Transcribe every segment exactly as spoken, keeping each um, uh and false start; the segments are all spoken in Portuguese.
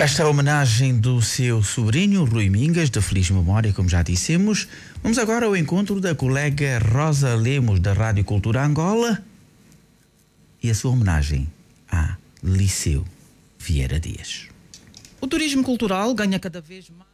Esta homenagem do seu sobrinho, Rui Mingas, de feliz memória, como já dissemos. Vamos agora ao encontro da colega Rosa Lemos, da Rádio Cultura Angola, e a sua homenagem a Liceu Vieira Dias. O turismo cultural ganha cada vez mais.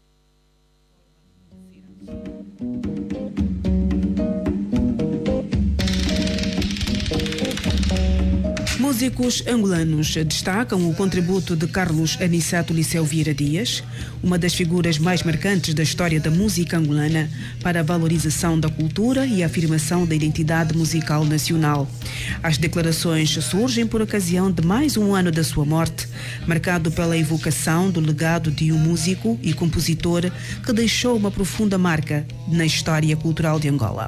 Músicos angolanos destacam o contributo de Carlos Aniceto Liceu Vieira Dias, uma das figuras mais marcantes da história da música angolana, para a valorização da cultura e a afirmação da identidade musical nacional. As declarações surgem por ocasião de mais um ano da sua morte, marcado pela evocação do legado de um músico e compositor que deixou uma profunda marca na história cultural de Angola.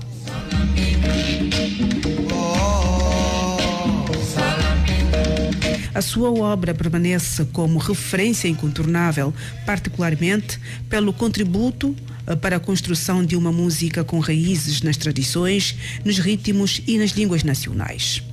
A sua obra permanece como referência incontornável, particularmente pelo contributo para a construção de uma música com raízes nas tradições, nos ritmos e nas línguas nacionais.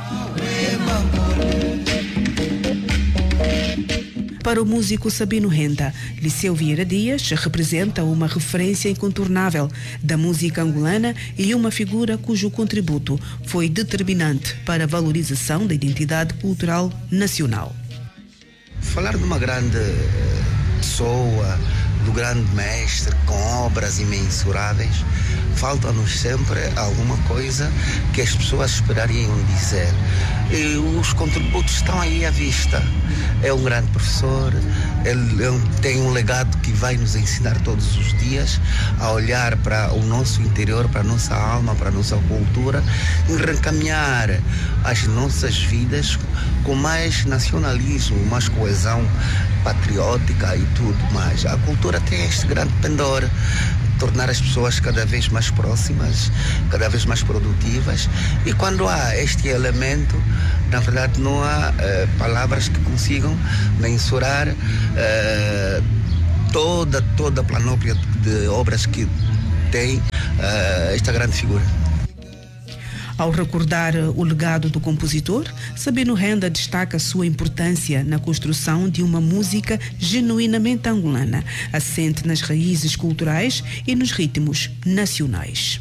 Para o músico Sabino Renda, Liceu Vieira Dias representa uma referência incontornável da música angolana e uma figura cujo contributo foi determinante para a valorização da identidade cultural nacional. Falar de uma grande pessoa, do grande mestre, com obras imensuráveis, falta-nos sempre alguma coisa que as pessoas esperariam dizer. E os contributos estão aí à vista. É um grande professor, ele tem um legado que vai nos ensinar todos os dias a olhar para o nosso interior, para a nossa alma, para a nossa cultura e reencaminhar as nossas vidas com mais nacionalismo, mais coesão patriótica e tudo mais. A cultura tem este grande pendor, tornar as pessoas cada vez mais próximas, cada vez mais produtivas, e quando há este elemento, na verdade não há uh, palavras que consigam mensurar uh, toda, toda a planóplia de obras que tem uh, esta grande figura. Ao recordar o legado do compositor, Sabino Renda destaca a sua importância na construção de uma música genuinamente angolana, assente nas raízes culturais e nos ritmos nacionais.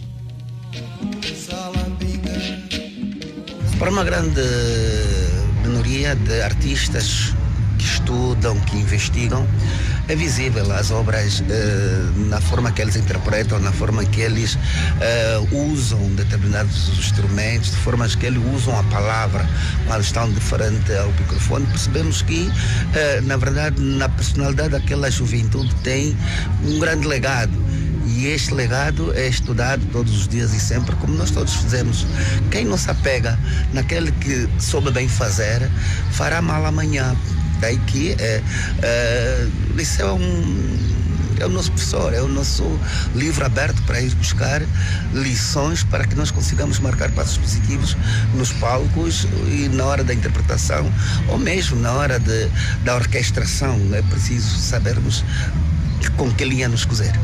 Para uma grande minoria de artistas que estudam, que investigam, é visível as obras eh, na forma que eles interpretam, na forma que eles eh, usam determinados instrumentos, de formas que eles usam a palavra quando estão de frente ao microfone. Percebemos que, eh, na verdade, na personalidade daquela juventude tem um grande legado. E este legado é estudado todos os dias e sempre, como nós todos fizemos. Quem não se apega naquele que soube bem fazer, fará mal amanhã. Daí que é, é, isso é um, é o nosso professor, é o nosso livro aberto para ir buscar lições para que nós consigamos marcar passos positivos nos palcos e na hora da interpretação, ou mesmo na hora de, da orquestração. É preciso sabermos com que linha nos cozer.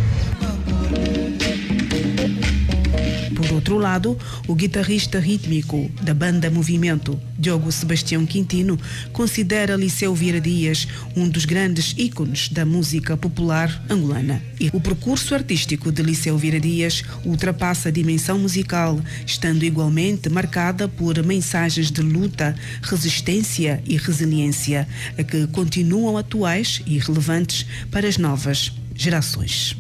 Por outro lado, o guitarrista rítmico da banda Movimento, Diogo Sebastião Quintino, considera Liceu Vieira Dias um dos grandes ícones da música popular angolana. E o percurso artístico de Liceu Vieira Dias ultrapassa a dimensão musical, estando igualmente marcada por mensagens de luta, resistência e resiliência, que continuam atuais e relevantes para as novas gerações.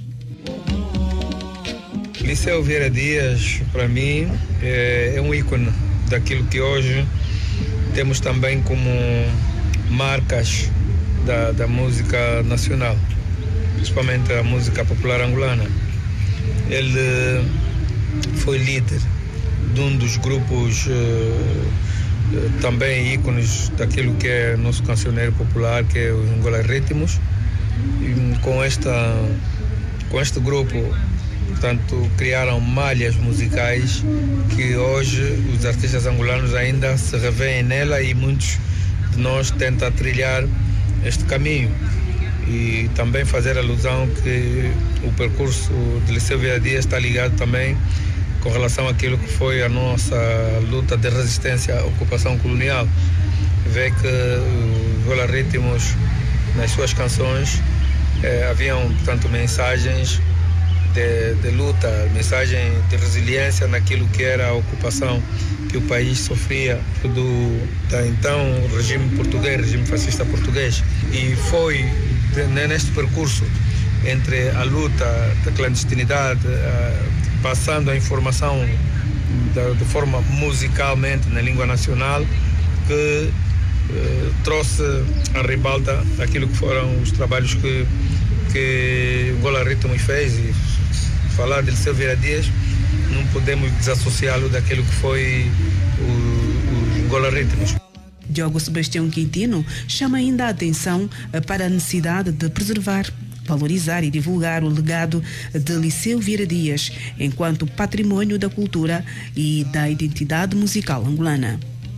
Liceu Vieira Dias, para mim, é, é um ícone daquilo que hoje temos também como marcas da, da música nacional, principalmente a música popular angolana. Ele foi líder de um dos grupos eh, também ícones daquilo que é nosso cancioneiro popular, que é o Angola Ritmos. E com, esta, com este grupo, portanto, criaram malhas musicais que hoje os artistas angolanos ainda se revêem nela, e muitos de nós tentam trilhar este caminho. E também fazer alusão que o percurso de Liceu Vieira Dias está ligado também com relação àquilo que foi a nossa luta de resistência à ocupação colonial. Vê que o Angola Ritmos nas suas canções eh, haviam, portanto, mensagens de, de luta, mensagem de resiliência naquilo que era a ocupação que o país sofria do da então regime português, regime fascista português. E foi de, neste percurso entre a luta da clandestinidade, uh, passando a informação da, de forma musicalmente na língua nacional, que uh, trouxe à ribalta aquilo que foram os trabalhos que, que o Angola Ritmos fez. E falar de Liceu Vieira Dias, não podemos desassociá-lo daquilo que foi o, o Angola Ritmos. Diogo Sebastião Quintino chama ainda a atenção para a necessidade de preservar, valorizar e divulgar o legado de Liceu Vieira Dias enquanto patrimônio da cultura e da identidade musical angolana.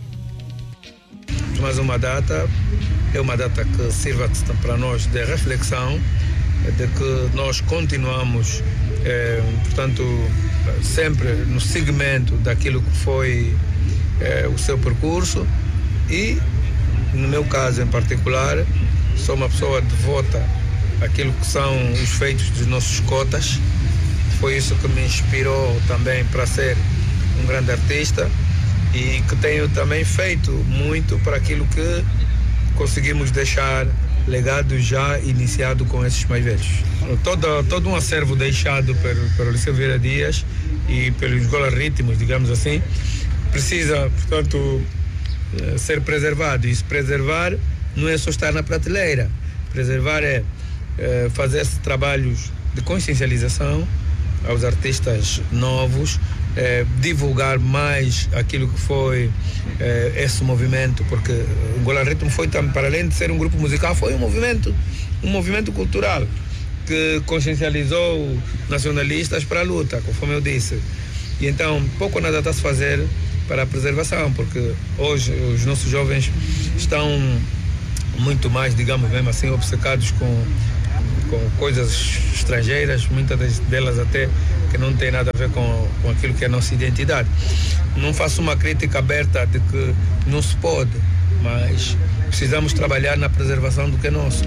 Mas uma data é uma data que sirva para nós de reflexão, de que nós continuamos, eh, portanto, sempre no segmento daquilo que foi eh, o seu percurso. E, no meu caso em particular, sou uma pessoa devota àquilo que são os feitos dos nossos cotas. Foi isso que me inspirou também para ser um grande artista, e que tenho também feito muito para aquilo que conseguimos deixar legado já iniciado com esses mais velhos. Todo, todo um acervo deixado pelo, pelo Liceu Vieira Dias e pelos Angola Ritmos, digamos assim, precisa, portanto, ser preservado. E se preservar não é só estar na prateleira. Preservar é, é fazer trabalhos de consciencialização aos artistas novos, é, divulgar mais aquilo que foi é, esse movimento, porque o Angola Ritmo foi também, para além de ser um grupo musical, foi um movimento, um movimento cultural que consciencializou nacionalistas para a luta, conforme eu disse. E então, pouco ou nada está a se fazer para a preservação, porque hoje os nossos jovens estão muito mais, digamos mesmo assim, obcecados com, com coisas estrangeiras, muitas delas até que não tem nada a ver com, com aquilo que é a nossa identidade. Não faço uma crítica aberta de que não se pode, mas precisamos trabalhar na preservação do que é nosso.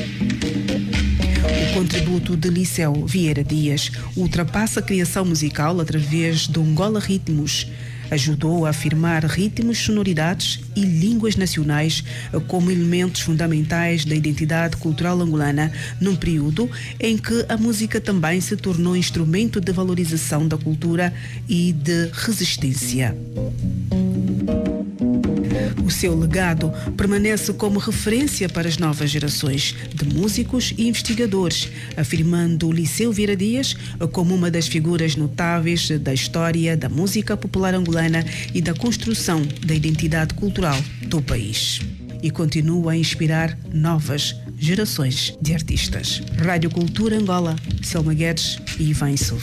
O contributo de Liceu Vieira Dias ultrapassa a criação musical através do Angola Ritmos. Ajudou a afirmar ritmos, sonoridades e línguas nacionais como elementos fundamentais da identidade cultural angolana, num período em que a música também se tornou instrumento de valorização da cultura e de resistência. O seu legado permanece como referência para as novas gerações de músicos e investigadores, afirmando o Liceu Vieira Dias como uma das figuras notáveis da história da música popular angolana e da construção da identidade cultural do país. E continua a inspirar novas gerações de artistas. Rádio Cultura Angola, Selma Guedes e Ivan Souf.